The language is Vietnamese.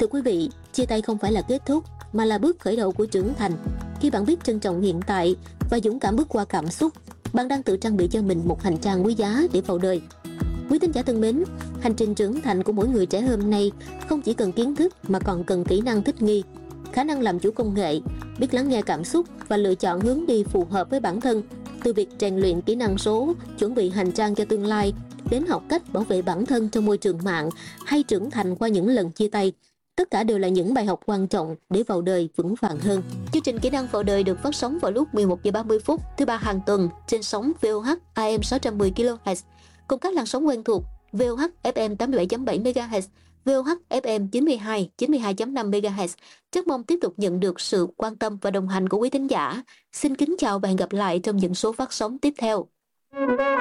Thưa quý vị, chia tay không phải là kết thúc mà là bước khởi đầu của trưởng thành. Khi bạn biết trân trọng hiện tại và dũng cảm bước qua cảm xúc, bạn đang tự trang bị cho mình một hành trang quý giá để vào đời. Quý thính giả thân mến, hành trình trưởng thành của mỗi người trẻ hôm nay không chỉ cần kiến thức mà còn cần kỹ năng thích nghi, khả năng làm chủ công nghệ, biết lắng nghe cảm xúc và lựa chọn hướng đi phù hợp với bản thân. Từ việc rèn luyện kỹ năng số, chuẩn bị hành trang cho tương lai, đến học cách bảo vệ bản thân trong môi trường mạng hay trưởng thành qua những lần chia tay, tất cả đều là những bài học quan trọng để vào đời vững vàng hơn. Chương trình Kỹ năng vào đời được phát sóng vào lúc 11 giờ 30 thứ ba hàng tuần trên sóng VOH AM 610 kHz cùng các làn sóng quen thuộc VOH FM 87.7 MHz, VOH FM 92.5 MHz. Rất mong tiếp tục nhận được sự quan tâm và đồng hành của quý thính giả. Xin kính chào và hẹn gặp lại trong những số phát sóng tiếp theo.